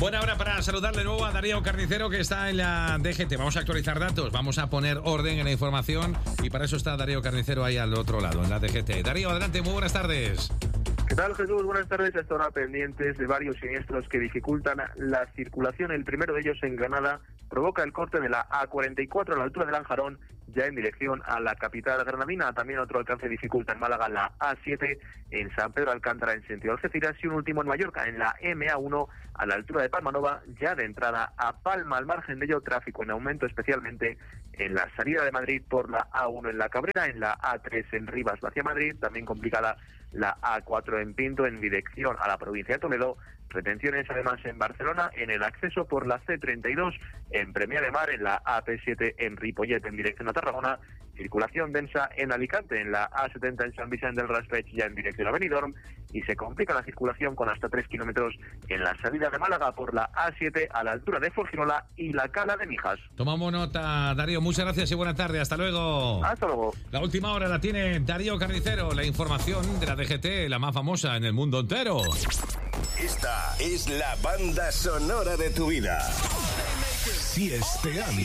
Buena hora para saludar de nuevo a Darío Carnicero, que está en la DGT. Vamos a actualizar datos, vamos a poner orden en la información y para eso está Darío Carnicero ahí al otro lado, en la DGT. Darío, adelante, muy buenas tardes. ¿Qué tal, Jesús? Buenas tardes. Hasta ahora pendientes de varios siniestros que dificultan la circulación. El primero de ellos en Granada provoca el corte de la A44 a la altura de Lanjarón, ya en dirección a la capital granadina. También otro alcance dificulta en Málaga la A7 en San Pedro Alcántara en sentido Algeciras y un último en Mallorca en la MA1 a la altura de Palmanova, ya de entrada a Palma. Al margen de ello, tráfico en aumento, especialmente en la salida de Madrid por la A1 en La Cabrera, en la A3 en Rivas hacia Madrid, también complicada la A4 en Pinto en dirección a la provincia de Toledo. Retenciones además en Barcelona en el acceso por la C32 en Premià de Mar, en la AP7 en Ripollet en dirección a Tarragona. Circulación densa en Alicante, en la A70 en San Vicente del Raspeig, ya en dirección a Benidorm, y se complica la circulación con hasta 3 kilómetros en la salida de Málaga por la A7 a la altura de Fuengirola y la Cala de Mijas. Tomamos nota, Darío, muchas gracias y buena tarde, hasta luego. Hasta luego. La última hora la tiene Darío Carnicero, la información de la DGT, la más famosa en el mundo entero. Esta es la banda sonora de tu vida. Si este año